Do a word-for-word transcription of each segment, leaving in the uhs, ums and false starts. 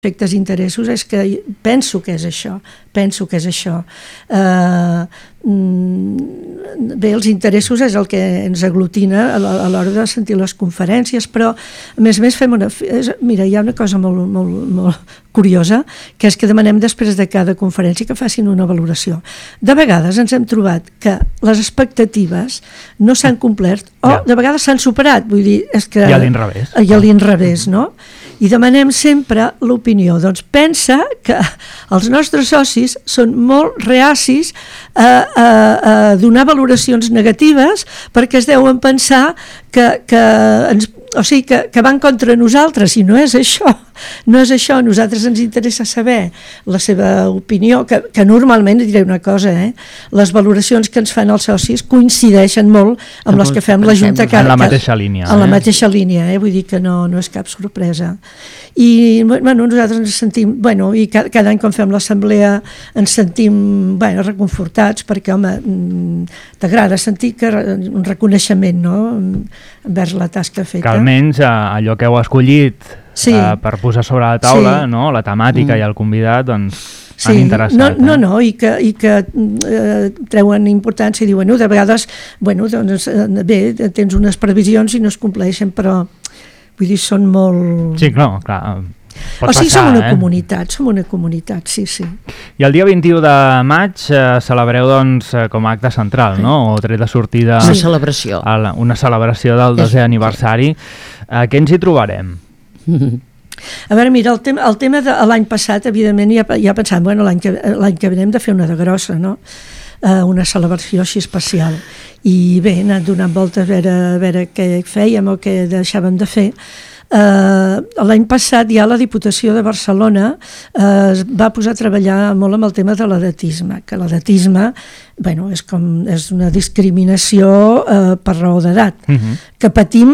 efectes interessos és que penso que és això, penso que és això. Uh, bé, els interessos és el que ens aglutina a l'hora de sentir les conferències, però a més a més fem una... Mira, hi ha una cosa molt, molt, molt curiosa, que és que demanem després de cada conferència que facin una valoració. De vegades ens hem trobat que les expectatives no s'han complert o ja. de vegades s'han superat, vull dir, és que... I a l'inrevés. I a l'inrevés, no? I demanem sempre l'opinió. Doncs pensa que els nostres socis són molt reacis a, a, a donar valoracions negatives perquè es deuen pensar que, que, ens, o sigui, que, que van contra nosaltres, i no és això. No és això, a nosaltres ens interessa saber la seva opinió, que, que normalment, diré una cosa, eh? les valoracions que ens fan els socis coincideixen molt amb les que fem la Junta. En la mateixa línia. En la mateixa línia, eh? Vull dir que no, no és cap sorpresa. I bueno, nosaltres ens sentim, bueno, i cada, cada any quan fem l'assemblea ens sentim bueno, reconfortats perquè, home, t'agrada sentir que un reconeixement, no?, envers la tasca feta. Que almenys allò que heu escollit sí. eh, per posar sobre la taula, sí. no?, la temàtica mm. i el convidat, doncs sí. han interessat. No, eh? no, no, i que, i que eh, treuen importància i diuen, no, de vegades, bueno, doncs, bé, tens unes previsions i no es compleixen, però vull dir, són molt... Sí, clar, clar. Pot o sigui, passar, som una eh? comunitat, som una comunitat, sí, sí. I el dia vint-i-u de maig eh, celebreu, doncs, eh, com a acte central, no?, o tret de sortida... Una sí. celebració. La, una celebració del desè aniversari. Eh, què ens hi trobarem? A veure, mira, el tema, el tema de l'any passat, evidentment, ja, ja pensàvem, bueno, l'any que, l'any que ve hem de fer una de grossa, no?, uh, una celebració així especial. I bé, hem anat donant voltes a veure, a veure què fèiem o què deixàvem de fer. Uh, l'any passat ja la Diputació de Barcelona uh, es va posar a treballar molt amb el tema de l'edatisme, que l'edatisme, bueno, és, com, és una discriminació uh, per raó d'edat, uh-huh. que patim,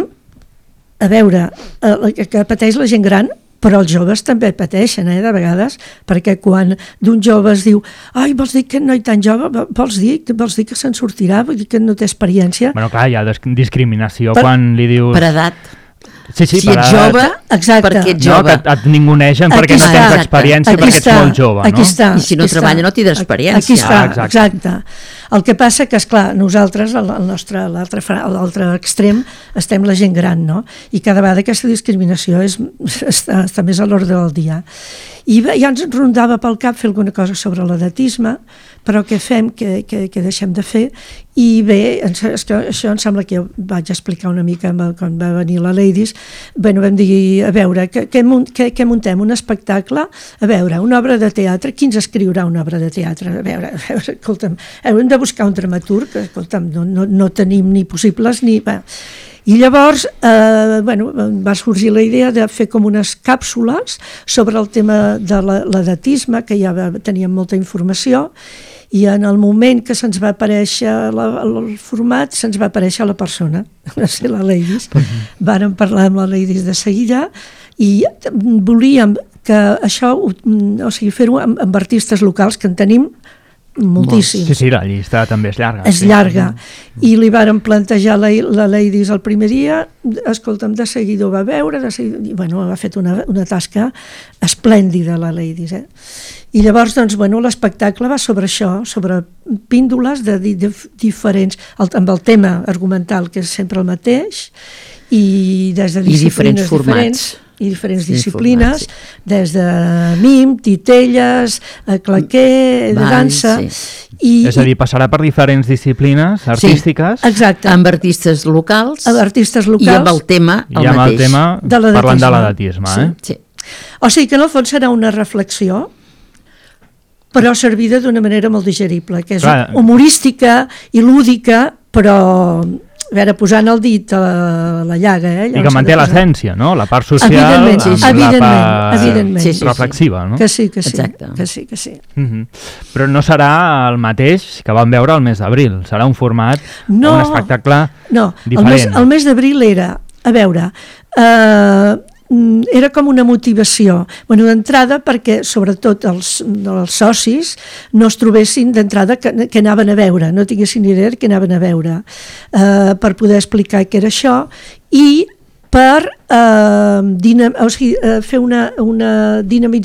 a veure, uh, que pateix la gent gran, però els joves també pateixen, eh, de vegades, perquè quan d'un jove es diu ai, vols dir que no hi tan jove, vols dir, vols dir que se'n sortirà, vull dir que no té experiència. Bueno, clar, hi ha discriminació per, quan li dius... Per edat. Sí, sí, si ets jove, exacte. perquè ets jove. No, que et ningunegen perquè no tens experiència, aquí perquè està, ets molt jove, no? Aquí està, I si no treballa no tindràs experiència. Aquí està, ah, exacte. exacte. El que passa que, esclar, nosaltres, el nostre, l'altre, l'altre extrem, estem la gent gran, no? I cada vegada aquesta discriminació és, està, està més a l'ordre del dia. I bé, ja ens rondava pel cap fer alguna cosa sobre l'edatisme, però què fem, què, què, què deixem de fer? I bé, és que això em sembla que jo vaig explicar una mica quan va venir la Ladies. Bueno, vam dir, a veure, què, què, què muntem? Un espectacle? A veure, una obra de teatre? Qui ens escriurà una obra de teatre? A veure, a veure, escolta'm, hem de buscar un dramaturg, escolta'm, no, no, no tenim ni possibles ni... Bé. I llavors eh, bueno, va sorgir la idea de fer com unes càpsules sobre el tema de l'edatisme, que ja teníem molta informació, i en el moment que se'ns va aparèixer la, el format, se'ns va aparèixer la persona, va ser la Ladies. Vàrem parlar amb la Ladies de seguida i volíem que això, o sigui, fer-ho amb, amb artistes locals, que en tenim moltíssims. Sí, sí, la llista també és llarga. És sí. llarga. I li vàrem plantejar la, la Ladies el primer dia, escolta'm, de seguida ho va veure, de seguida, i bueno, ha fet una, una tasca esplèndida la Ladies, eh? I llavors, doncs, bueno, l'espectacle va sobre això, sobre píndoles de, de, de diferents, el, amb el tema argumental, que és sempre el mateix, i des de disciplines I diferents formats. Diferents, i diferents sí, disciplines, formats, sí. des de mim, titelles, claquer, de dansa... Sí. I, és a dir, passarà per diferents disciplines artístiques. Sí, exacte. Amb artistes locals, amb artistes locals i amb el tema el i amb mateix. el tema de parlant de l'edatisme. Sí, eh? sí. O sigui que en el fons serà una reflexió, però servida d'una manera molt digerible, que és Clar. humorística i lúdica, però... A veure, posant el dit a la llaga, eh? I que manté l'essència, no? La part social evidentment, sí, amb evidentment, la part evidentment. Sí, sí, reflexiva, no? Que sí, que sí, Exacte. que sí, que sí. Uh-huh. Però no serà el mateix que vam veure el mes d'abril, serà un format, no, un espectacle no, diferent. El mes, el mes d'abril era, a veure, eh, era com una motivació, bueno, d'entrada perquè sobretot els, els socis no es trobessin d'entrada que, que anaven a veure, no tinguessin idea de què anaven a veure, eh, per poder explicar què era això, i per eh, dinam, o sigui, eh, fer una, una dinamització